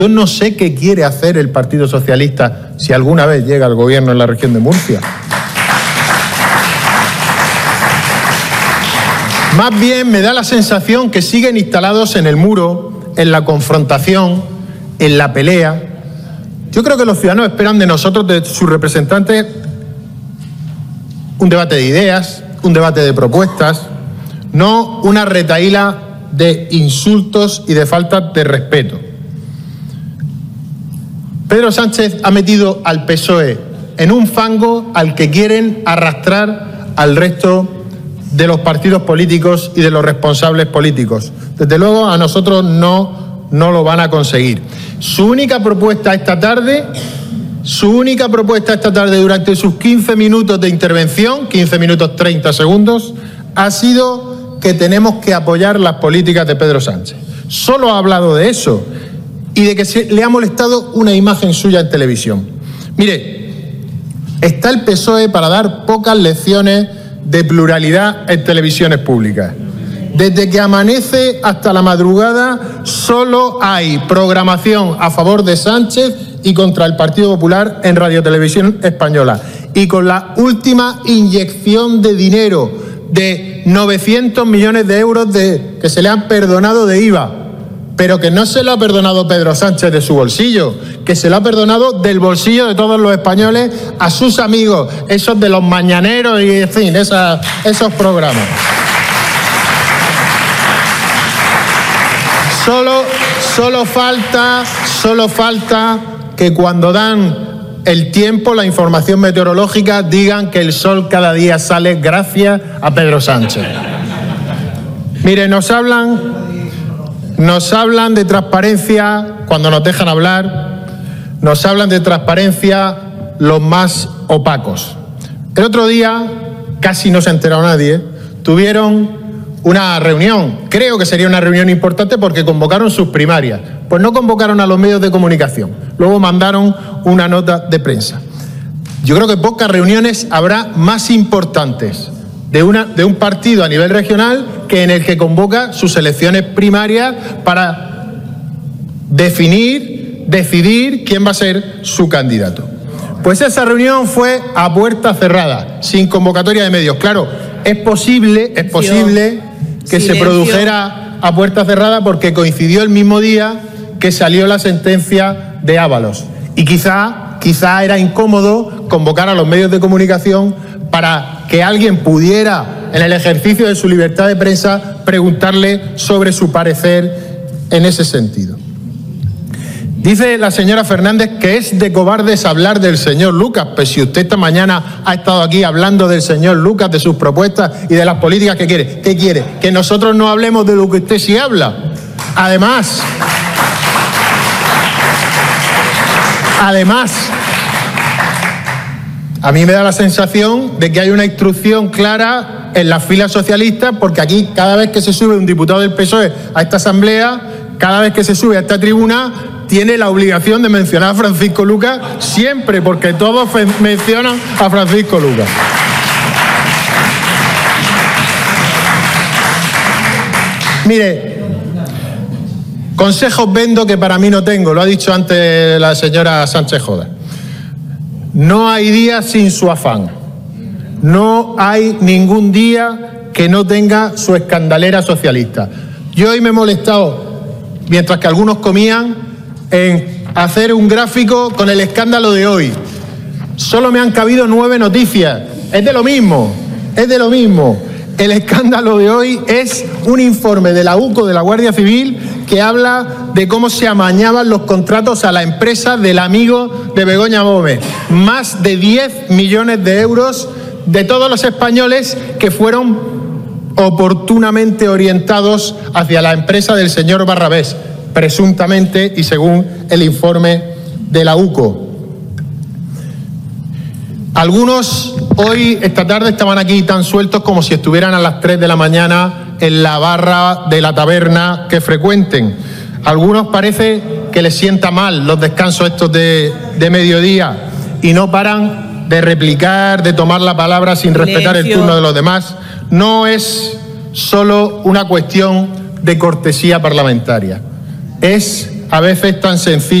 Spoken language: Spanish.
Yo no sé qué quiere hacer el Partido Socialista si alguna vez llega al gobierno en la región de Murcia. Más bien me da la sensación que siguen instalados en el muro, en la confrontación, en la pelea. Yo creo que los ciudadanos esperan de nosotros, de sus representantes, un debate de ideas, un debate de propuestas, no una retahíla de insultos y de falta de respeto. Pedro Sánchez ha metido al PSOE en un fango al que quieren arrastrar al resto de los partidos políticos y de los responsables políticos. Desde luego a nosotros no lo van a conseguir. Su única propuesta esta tarde durante sus 15 minutos de intervención, 15 minutos 30 segundos, ha sido que tenemos que apoyar las políticas de Pedro Sánchez. Solo ha hablado de eso y de que le ha molestado una imagen suya en televisión. Mire, está el PSOE para dar pocas lecciones de pluralidad en televisiones públicas. Desde que amanece hasta la madrugada solo hay programación a favor de Sánchez y contra el Partido Popular en Radio Televisión Española. Y con la última inyección de dinero de 900 millones de euros que se le han perdonado de IVA, pero que no se lo ha perdonado Pedro Sánchez de su bolsillo, que se lo ha perdonado del bolsillo de todos los españoles a sus amigos, esos de los mañaneros y, en fin, esos programas. Solo falta que cuando dan el tiempo, la información meteorológica, digan que el sol cada día sale gracias a Pedro Sánchez. Mire, nos hablan de transparencia cuando nos dejan hablar, nos hablan de transparencia los más opacos. El otro día, casi no se ha enterado nadie, tuvieron una reunión, creo que sería una reunión importante porque convocaron sus primarias, pues no convocaron a los medios de comunicación, luego mandaron una nota de prensa. Yo creo que pocas reuniones habrá más importantes de un partido a nivel regional que en el que convoca sus elecciones primarias para decidir quién va a ser su candidato. Pues esa reunión fue a puerta cerrada, sin convocatoria de medios. Claro, es posible que se produjera a puerta cerrada porque coincidió el mismo día que salió la sentencia de Ábalos. Y quizá era incómodo convocar a los medios de comunicación para que alguien pudiera, en el ejercicio de su libertad de prensa, preguntarle sobre su parecer en ese sentido. Dice la señora Fernández que es de cobardes hablar del señor Lucas. Pues si usted esta mañana ha estado aquí hablando del señor Lucas, de sus propuestas y de las políticas que quiere. ¿Qué quiere? Que nosotros no hablemos de lo que usted sí habla. Además, a mí me da la sensación de que hay una instrucción clara en las filas socialistas, porque aquí cada vez que se sube un diputado del PSOE a esta asamblea, cada vez que se sube a esta tribuna, tiene la obligación de mencionar a Francisco Lucas siempre, porque todos mencionan a Francisco Lucas. Mire, consejos vendo que para mí no tengo, lo ha dicho antes la señora Sánchez Joda. No hay día sin su afán. No hay ningún día que no tenga su escandalera socialista. Yo hoy me he molestado, mientras que algunos comían, en hacer un gráfico con el escándalo de hoy. Solo me han cabido 9 noticias. Es de lo mismo. El escándalo de hoy es un informe de la UCO, de la Guardia Civil, que habla de cómo se amañaban los contratos a la empresa del amigo de Begoña Gómez. Más de 10 millones de euros de todos los españoles que fueron oportunamente orientados hacia la empresa del señor Barrabés, presuntamente y según el informe de la UCO. Algunos hoy, esta tarde, estaban aquí tan sueltos como si estuvieran a las 3 de la mañana en la barra de la taberna que frecuenten. Algunos parece que les sienta mal los descansos estos de mediodía y no paran de replicar, de tomar la palabra sin respetar el turno de los demás. No es solo una cuestión de cortesía parlamentaria. Es a veces tan sencillo